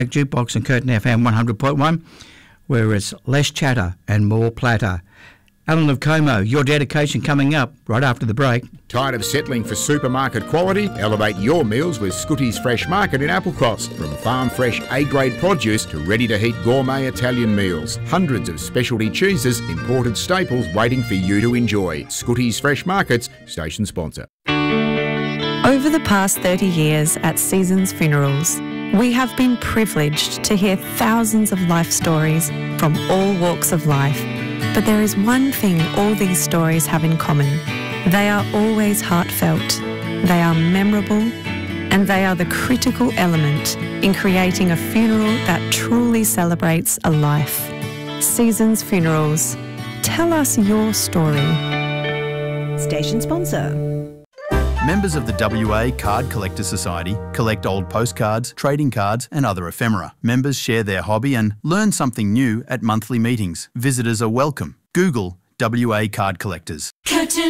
Jukebox and Curtin FM 100.1, where it's less chatter and more platter. Alan of Como, your dedication coming up right after the break. Tired of settling for supermarket quality? Elevate your meals with Scooty's Fresh Market in Applecross. From farm fresh A-grade produce to ready-to-heat gourmet Italian meals. Hundreds of specialty cheeses, imported staples waiting for you to enjoy. Scooty's Fresh Markets, station sponsor. Over the past 30 years at Seasons Funerals, we have been privileged to hear thousands of life stories from all walks of life. But there is one thing all these stories have in common. They are always heartfelt, they are memorable, and they are the critical element in creating a funeral that truly celebrates a life. Seasons Funerals. Tell us your story. Station sponsor. Members of the WA Card Collector Society collect old postcards, trading cards and other ephemera. Members share their hobby and learn something new at monthly meetings. Visitors are welcome. Google WA Card Collectors.